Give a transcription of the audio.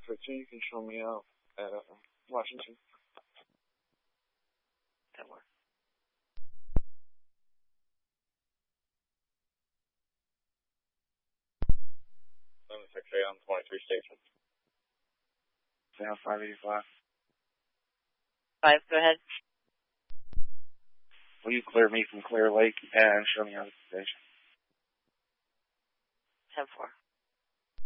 15, you can show me out at Washington. 10-4. 6A on 23 station. Down 585. 5, go ahead. Will you clear me from Clear Lake and show me out at the station? 10-4.